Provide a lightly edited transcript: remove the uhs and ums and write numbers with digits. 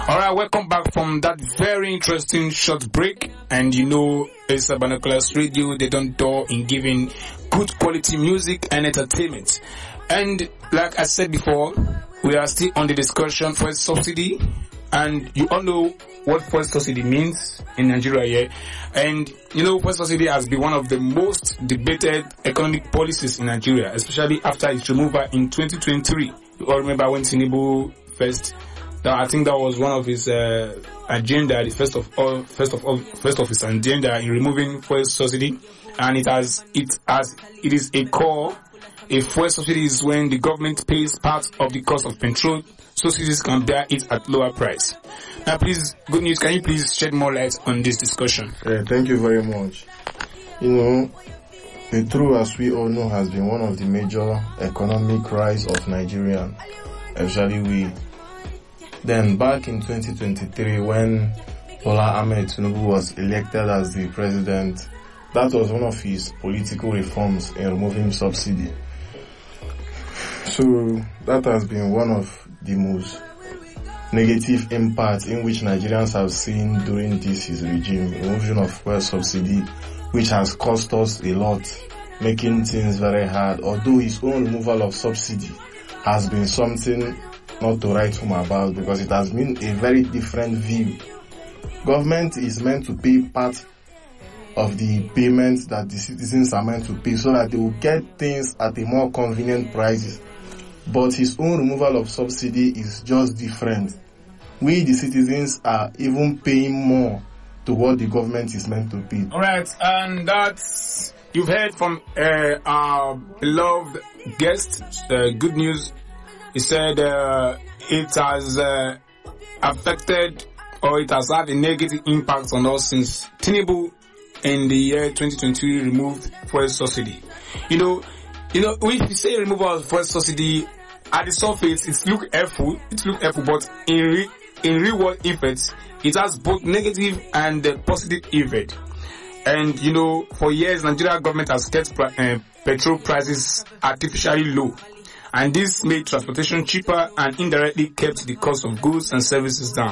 Alright, welcome back from that very interesting short break. And you know, it's a Binoculars Radio. They don't dull in giving good quality music and entertainment. And like I said before, we are still on the discussion for subsidy. And you all know what fuel subsidy means in Nigeria here. And you know, fuel subsidy has been one of the most debated economic policies in Nigeria, especially after its removal in 2023. You all remember when Tinubu first, I think that was one of his agenda, the first of his agenda in removing fuel subsidy. And it is a core. A fuel subsidy is when the government pays part of the cost of petrol, so citizens can bear it at lower price. Now, please, good news. Can you please shed more light on this discussion? Thank you very much. You know, petrol, as we all know, has been one of the major economic rise of Nigeria, especially we. Then back in 2023, when Bola Ahmed Tinubu was elected as the president, that was one of his political reforms in removing subsidy. So that has been one of the most negative impacts in which Nigerians have seen during this his regime, removal of fuel subsidy, which has cost us a lot, making things very hard. Although his own removal of subsidy has been something not to write home about, because it has been a very different view. Government is meant to pay part of the payments that the citizens are meant to pay so that they will get things at a more convenient prices. But his own removal of subsidy is just different. We, the citizens, are even paying more to what the government is meant to pay. Alright, and that's, you've heard from our beloved guest, good news. He said it has affected, or it has had a negative impact on us since Tinubu in the year 2023 removed fuel subsidy. You know, if you say removal of fuel subsidy, at the surface it look helpful, but in real world effects, it has both negative and positive effect. And you know, for years, Nigeria government has kept petrol prices artificially low, and this made transportation cheaper and indirectly kept the cost of goods and services down.